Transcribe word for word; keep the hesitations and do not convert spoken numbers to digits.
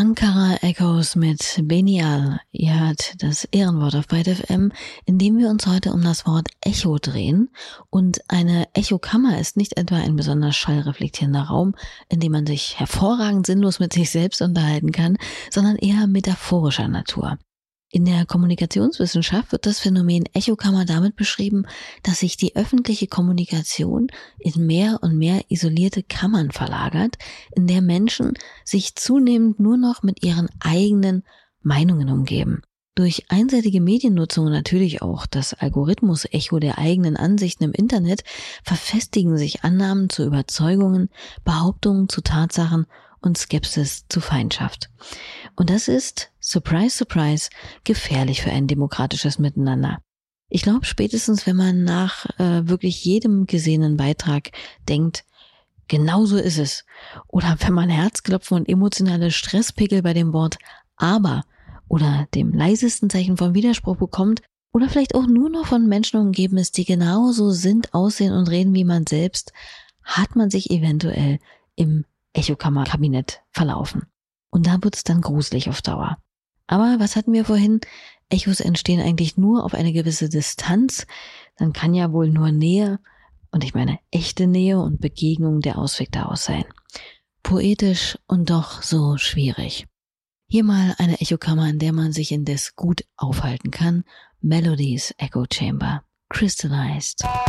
Ankara Echoes mit Benial. Ihr hört das Ehrenwort auf Byte F M, in dem wir uns heute um das Wort Echo drehen. Und eine Echokammer ist nicht etwa ein besonders schallreflektierender Raum, in dem man sich hervorragend sinnlos mit sich selbst unterhalten kann, sondern eher metaphorischer Natur. In der Kommunikationswissenschaft wird das Phänomen Echokammer damit beschrieben, dass sich die öffentliche Kommunikation in mehr und mehr isolierte Kammern verlagert, in der Menschen sich zunehmend nur noch mit ihren eigenen Meinungen umgeben. Durch einseitige Mediennutzung und natürlich auch das Algorithmus-Echo der eigenen Ansichten im Internet verfestigen sich Annahmen zu Überzeugungen, Behauptungen zu Tatsachen und Skepsis zu Feindschaft. Und das ist, surprise, surprise, gefährlich für ein demokratisches Miteinander. Ich glaube, spätestens wenn man nach äh, wirklich jedem gesehenen Beitrag denkt, genau so ist es, oder wenn man Herzklopfen und emotionale Stresspickel bei dem Wort aber oder dem leisesten Zeichen von Widerspruch bekommt, oder vielleicht auch nur noch von Menschen umgeben ist, die genauso sind, aussehen und reden wie man selbst, hat man sich eventuell im Echokammer-Kabinett verlaufen. Und da wird es dann gruselig auf Dauer. Aber was hatten wir vorhin? Echos entstehen eigentlich nur auf eine gewisse Distanz. Dann kann ja wohl nur Nähe, und ich meine echte Nähe und Begegnung der Ausweg daraus sein. Poetisch und doch so schwierig. Hier mal eine Echokammer, in der man sich indes gut aufhalten kann. Melodies Echo Chamber. Crystallized.